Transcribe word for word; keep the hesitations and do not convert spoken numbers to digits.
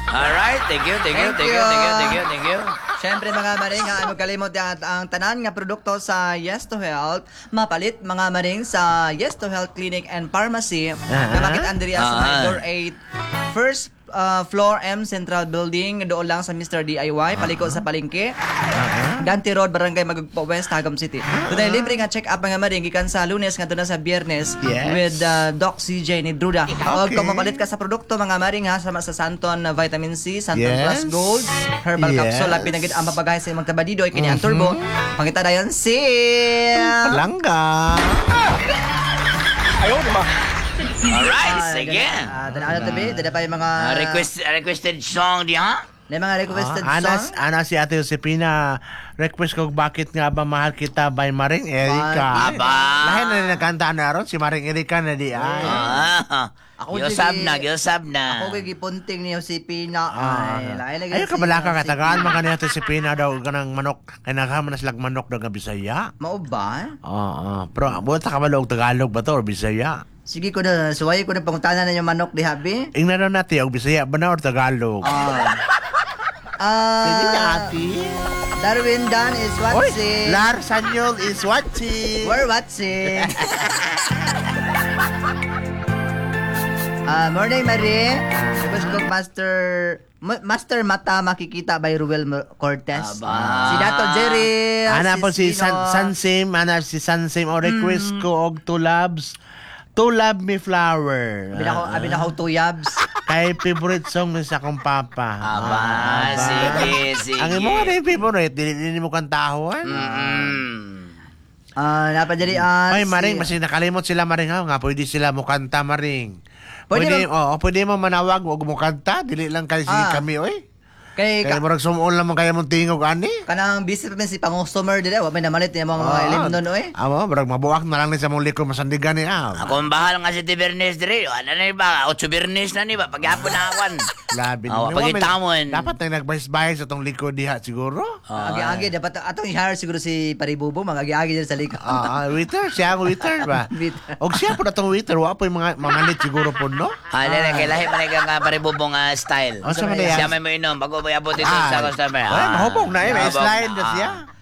Alright, thank you, thank you, thank you, thank you, thank you, thank you. Siyempre mga maring, ha, ano kalimot ang, ang tanan nga produkto sa Yes to Health, mapalit mga maring sa Yes to Health Clinic and Pharmacy, Ah. na makit Andrea sa Ah. may door eight, first uh, floor M Central Building, doon lang sa mister D I Y, paliko sa palengke. Ganti Road, Barangay Magugpo West, Tagum City. Doon libre nga check-up mga maring, gikan sa Lunes nga doon na sa Biyernes Yes. with uh, Doc C J ni Druda. O Okay. kung mapalit ka sa produkto mga maring ha, sama sa Santon uh, Vitamin C, Santon Yes. Plus Gold, Herbal Yes. Capsule, at pinagit ang mapagay sa imong tabadido, ay kini ang turbo. Pangita na yan, sale! Langga. Alright, Ah, sige. Ah, tanaw na tabi, dada pa yung mga... Uh, request, requested song diha. Na yung mga requested Ah, ana, song. ana si Ate Josepina, request ko bakit nga ba mahal kita by Maring Erika. Aba. Lahat na rin nagkanta na ron, si Maring Erika na di ay. Ah, Ako gilsab sige- na, gilsab na. Ako kay gipunting ni Josepina. Ah. Ay, lain lagi Ayaw si ka bala ka, Josepina. katagaan man ka niya Ate Josepina daw kanang manok, kaya naghaman na silang manok daw nga Bisaya. Mao ba? Oo, pero buta ka ba daw Tagalog ba to or Bisaya? Sige ko na, suway ko na pangutanan na yung manok di habi. Ingnan na natin, og Bisaya ba na or Tagalog? Ah. Sige na, Ah. ate. Darwin Dan is Oy, watching. Lar Sanyol is watching. We're watching. Ah, morning, Marie. Request ko Master Ma- Master Mata makikita by Ruel Mo- Cortez. Aba. Si Dato Jerry. Ana po si Sino. San, Sansim, ana si Sansim o request ko og to loves. To love me flower. Abi na ko, abi na ko tuyabs. Kay favorite song ni sa akong papa. Aba, Ah, aba. sige, sige. Ang imo nga yung favorite, dili dili mo kantahon. Mm. Ah, napadali ah. Ay, si- Maring, kasi nakalimot sila, Maring, ha? Nga, pwede sila mo kanta, Maring. Pwede Pwede, mo- oh, pwede mo manawag, wag mo kanta, dili lang kasi Ah. kami, oy. Kay Kaya ka, marag sumuon lang man kaya mong tingog, ani. kanang busy pa man si Pangustomer dire, wa may namalit niya mga mga ilim nun oy. Amo, marag mabuak na lang ni sa mong likod, masandigan ni, ah. Ako ang bahal nga si Tibernes dire. Ano na ba? Ocho Bernes na ni ba? Pagyapon na awan. Labi. Oh, Ni- pagitamon. Dapat na nagbayis-bayis sa tong likod diha, siguro. Agi-agi dapat atong i-hire siguro si Paribubo, mag-agi-agi dyan sa likod. Ah, ah, waiter, siya ang waiter ba? Waiter. Og siya po na tong waiter, wa po yung mga mangalit siguro po, no? Ah, nila, kay lahi man nga paribubong nga style. Oh, sa Manila. Siya may mo inom, bago may abot ito Ah. sa customer. Ay, mahubog na eh, may Mahubog slide na, na ah. siya.